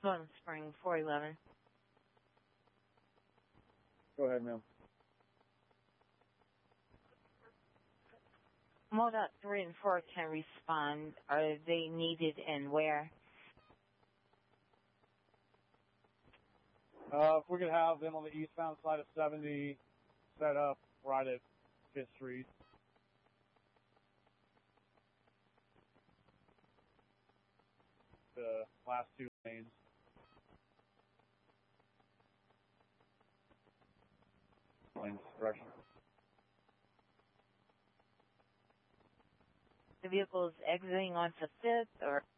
Bone Spring 411. Go ahead, ma'am. MoDOT 3 and 4 can respond. Are they needed and where? If we could have them on the eastbound side of 70 set up right at 5th Street. The last two lanes. Lanes direction. The vehicle's exiting onto 5th or